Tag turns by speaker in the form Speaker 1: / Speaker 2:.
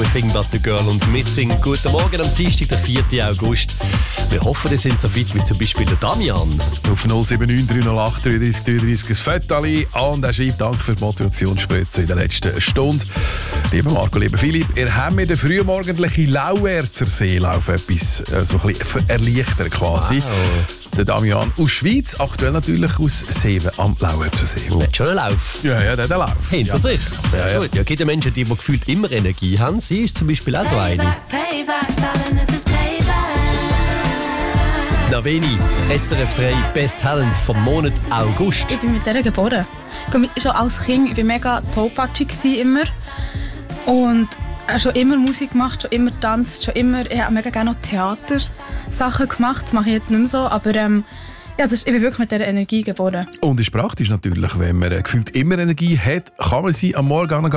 Speaker 1: Everything But The Girl und Missing. Guten Morgen am Dienstag, der 4. August. Wir hoffen, ihr seid so weit wie zum Beispiel der Damian.
Speaker 2: Auf 079 308 33 33 ein Fötterchen und er schreibt «Danke für die Motivationsspritze in der letzten Stunde». Lieber Marco, lieber Philipp, ihr habt mir den frühmorgendlichen Lauerzer Seelauf etwas so ein bisschen erleichtert quasi.
Speaker 1: Wow.
Speaker 2: Der Damian aus Schweiz, aktuell natürlich aus Seewen am Lauerzer See.
Speaker 1: Hat schon einen Lauf.
Speaker 2: Ja, der Lauf.
Speaker 1: Hinter sich. Sehr gut. Ja, gibt Menschen, die gefühlt immer Energie haben. Sie ist zum Beispiel auch so eine. Naveni, SRF 3 Best Talent vom Monat August.
Speaker 3: Ich bin mit der geboren. Schon als Kind war ich mega tollpatschig immer. Und schon immer Musik gemacht, schon immer getanzt, ich habe mega gerne noch Theatersachen gemacht. Das mache ich jetzt nicht mehr so, aber ich bin wirklich mit dieser Energie geboren.
Speaker 2: Und ist praktisch natürlich, wenn man gefühlt immer Energie hat, kann man sie am Morgen